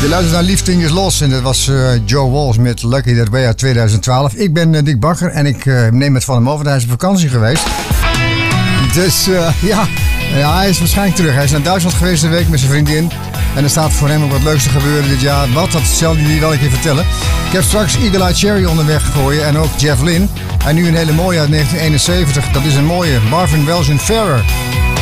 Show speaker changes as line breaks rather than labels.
Je luistert naar Liefding is Los en dat was Joe Walsh met Lucky That Way uit 2012. Ik ben Dick Bakker en ik neem het van hem over. Hij is op vakantie geweest. Dus ja, hij is waarschijnlijk terug. Hij is naar Duitsland geweest een week met zijn vriendin. En er staat voor hem ook wat leuks te gebeuren dit jaar. Wat, dat zal hij wel een keer vertellen. Ik heb straks Eagle Eye Cherry onderweg gegooid en ook Jeff Lynne. En nu een hele mooie uit 1971. Dat is een mooie Marvin Welsh en Ferrer.